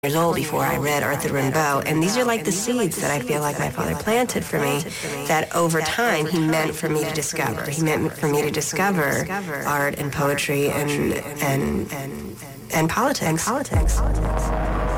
years old before I read Arthur Rimbaud, and these are like the seeds that I feel like my father planted for me, that over time he meant for me to discover. He meant for me to discover art and poetry and politics.